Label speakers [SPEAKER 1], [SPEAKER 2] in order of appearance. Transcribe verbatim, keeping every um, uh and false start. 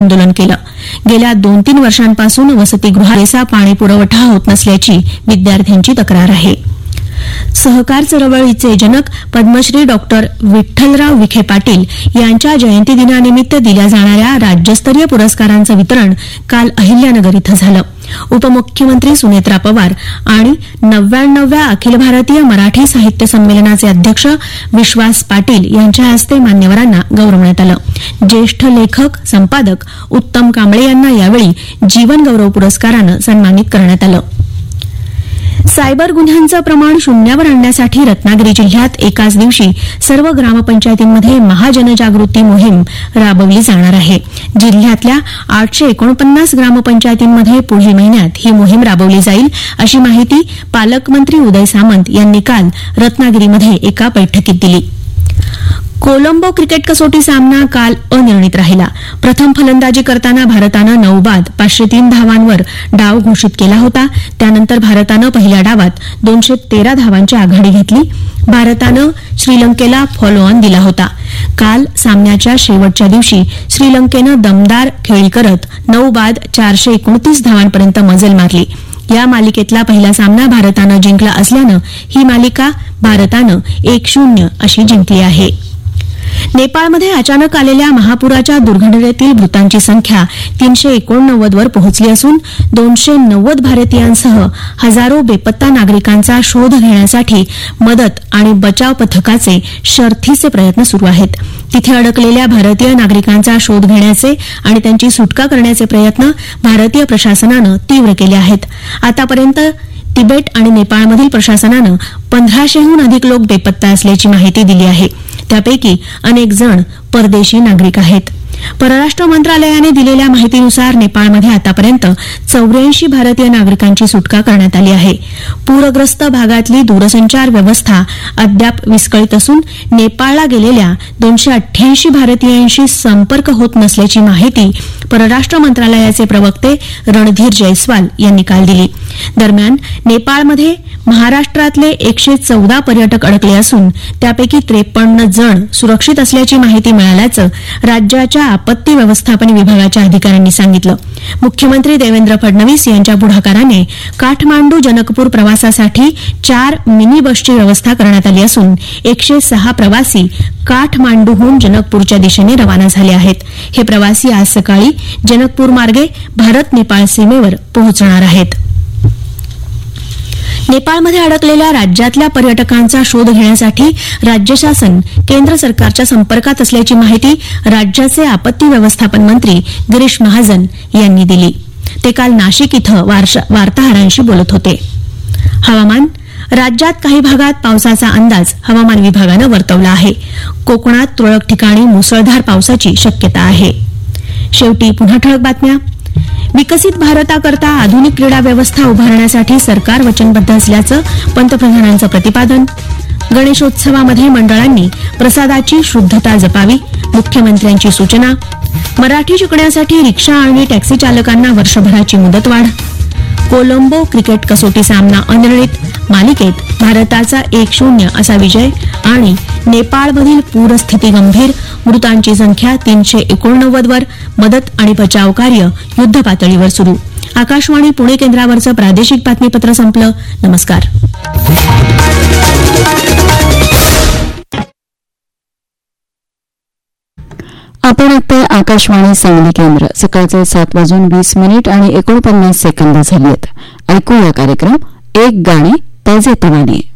[SPEAKER 1] आंदोलन केलं. गेल्या दोन तीन वर्षांपासून वसतिगृहाचा पाणी पुरवठा होत नसल्याची विद्यार्थ्यांची तक्रार आहे. सहकार चळवळीचे जनक पद्मश्री डॉक्टर विठ्ठलराव विखे पाटील यांच्या जयंती दिनानिमित्त दिल्या जाणाऱ्या राज्यस्तरीय पुरस्कारांचं वितरण काल अहिल्यानगर इथं झालं. उपमुख्यमंत्री सुनेत्रा पवार आणि नव्याण्णव्या अखिल भारतीय मराठी साहित्य संमेलनाचे अध्यक्ष विश्वास पाटील यांच्या हस्ते मान्यवरांना गौरवण्यात आलं. ज्येष्ठ लेखक संपादक उत्तम कांबळे यांना यावेळी जीवन गौरव पुरस्कारानं सन्मानित करण्यात आलं. सायबर गुन्ह्यांचं प्रमाण शून्यावर आणण्यासाठी रत्नागिरी जिल्ह्यात एकाच दिवशी सर्व ग्रामपंचायतींमध्ये महाजनजागृती मोहीम राबवली जाणार आहे. जिल्ह्यातल्या आठशे एकोणपन्नास ग्रामपंचायतींमध्ये पुढील महिन्यात ही मोहीम राबवली जाईल, अशी माहिती पालकमंत्री उदय सामंत यांनी काल रत्नागिरीमध्ये एका बैठकीत दिली. कोलंबो क्रिकेट कसोटी सामना काल अनिर्णित राहिला. प्रथम फलंदाजी करताना भारतानं नऊ बाद पाचशे तीन धावांवर डाव घोषित केला होता. त्यानंतर भारतानं पहिल्या डावात दोनशे तेरा धावांची आघाडी घेतली. भारतानं श्रीलंकेला फॉलो ऑन दिला होता. काल सामन्याच्या शेवटच्या दिवशी श्रीलंकेनं दमदार खेळी करत नऊ बाद चारशे एकोणतीस धावांपर्यंत मजल मारली. या मालिकेतला पहिला सामना भारतानं जिंकला असल्यानं ही मालिका भारतानं एक शून्य अशी जिंकली आहे. नेपाळमध्ये अचानक आलेल्या महापुराच्या दुर्घटनेतील मृतांची संख्या तीनशे एकोणनव्वद वर पोहोचली असून दोनशे नव्वद भारतीयांसह हजारो बेपत्ता नागरिकांचा शोध घेण्यासाठी मदत आणि बचाव पथकाचे शर्थीचे प्रयत्न सुरू आहेत. तिथे अडकलेल्या भारतीय नागरिकांचा शोध घेण्याचे आणि त्यांची सुटका करण्याचे प्रयत्न भारतीय प्रशासनानं तीव्र केले आहेत. आतापर्यंत तिबेट आणि नेपाळमधील प्रशासनानं पंधराशेहून अधिक लोक बेपत्ता असल्याची माहिती दिली आहे. त्यापैकी अनेक जण परदेशी नागरिक आहेत. परराष्ट्र मंत्रालयाने दिलेल्या माहितीनुसार नेपाळमध्ये आतापर्यंत चौऱ्याऐंशी भारतीय नागरिकांची सुटका करण्यात आली आहे. पूरग्रस्त भागातली दूरसंचार व्यवस्था अद्याप विस्कळीत असून नेपाळला गेलेल्या दोनशे अठ्ठ्याऐंशी भारतीयांशी संपर्क होत नसल्याची माहिती परराष्ट्र मंत्रालयाचे प्रवक्ते रणधीर जयस्वाल यांनी काल दिली. दरम्यान नेपाळमध्ये महाराष्ट्रातले एकशे चौदा पर्यटक अडकले असून त्यापैकी त्रेपन्न जण सुरक्षित असल्याची माहिती मिळाल्याचं राज्याच्या आपत्ती व्यवस्थापन विभागाच्या अधिकाऱ्यांनी सांगितलं. मुख्यमंत्री देवेंद्र फडणवीस यांच्या पुढाकाराने काठमांडू जनकपूर प्रवासासाठी चार मिनी बसची व्यवस्था करण्यात आली असून एकशे सहा प्रवासी काठमांडूहून जनकपूरच्या दिशेने रवाना झाले आहेत. हे प्रवासी आज सकाळी जनकपूर मार्गे भारत नेपाळ सीमेवर पोहोचणार आहेत. नेपाळमध्ये अडकलेल्या राज्यातल्या पर्यटकांचा शोध घेण्यासाठी राज्य शासन केंद्र सरकारच्या संपर्कात असल्याची माहिती राज्याचे आपत्ती व्यवस्थापन मंत्री गिरीश महाजन यांनी दिली. ते काल नाशिक इथं वार्ताहरांशी बोलत होते. हवामान. राज्यात काही भागात पावसाचा अंदाज हवामान विभागानं वर्तवला आहे. कोकणात तुरळक ठिकाणी मुसळधार पावसाची शक्यता आहे. शेवटी पुन्हा ठळक बातम्या. विकसित भारताकरता आधुनिक क्रीडा व्यवस्था उभारण्यासाठी सरकार वचनबद्ध असल्याचं पंतप्रधानांचं प्रतिपादन. गणेशोत्सवामध्ये मंडळांनी प्रसादाची शुद्धता जपावी, मुख्यमंत्र्यांची सूचना. मराठी शिकण्यासाठी रिक्षा आणि टॅक्सी चालकांना वर्षभराची मुदतवाढ. कोलंबो क्रिकेट कसोटी सामना अनिर्णित, मालिकेत भारताचा एक शून्य असा विजय. आणि नेपाळमधील पूरस्थिती गंभीर, मृतांची संख्या तीनशे एकोणनव्वद वर, मदत आणि बचाव कार्य युद्धपातळीवर सुरू. आकाशवाणी पुणे केंद्रावरचं प्रादेशिक बातमीपत्र संपलं. नमस्कार.
[SPEAKER 2] आपण आता आकाशवाणी सांगली केंद्र. सकाळचे सात वाजून वीस मिनिट आणि एकोणपन्नास सेकंद झाली आहेत. ऐकूया कार्यक्रम एक गाणे ताजे तवाने.